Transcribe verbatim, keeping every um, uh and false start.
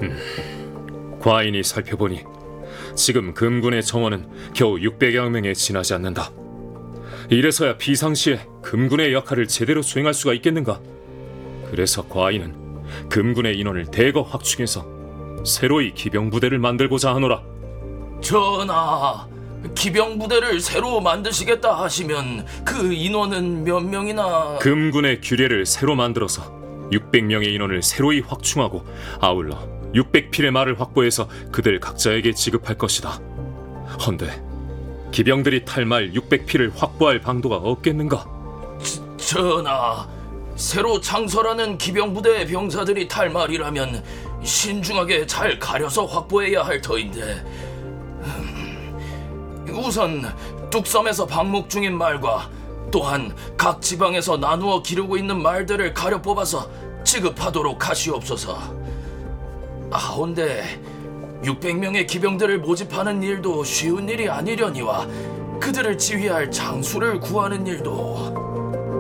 과인이 살펴보니 지금 금군의 정원은 겨우 육백여 명에 지나지 않는다. 이래서야 비상시에 금군의 역할을 제대로 수행할 수가 있겠는가? 그래서 과인은 금군의 인원을 대거 확충해서 새로이 기병부대를 만들고자 하노라. 전하, 기병부대를 새로 만드시겠다 하시면 그 인원은 몇 명이나... 금군의 규례를 새로 만들어서 육백 명의 인원을 새로이 확충하고 아울러 육백 필의 말을 확보해서 그들 각자에게 지급할 것이다. 헌데 기병들이 탈 말 육백 필을 확보할 방도가 없겠는가? 저, 전하, 새로 창설하는 기병부대의 병사들이 탈 말이라면 신중하게 잘 가려서 확보해야 할 터인데, 음, 우선 뚝섬에서 방목 중인 말과 또한 각 지방에서 나누어 기르고 있는 말들을 가려 뽑아서 지급하도록 하시옵소서. 하온데 육백 명의 기병들을 모집하는 일도 쉬운 일이 아니려니와 그들을 지휘할 장수를 구하는 일도...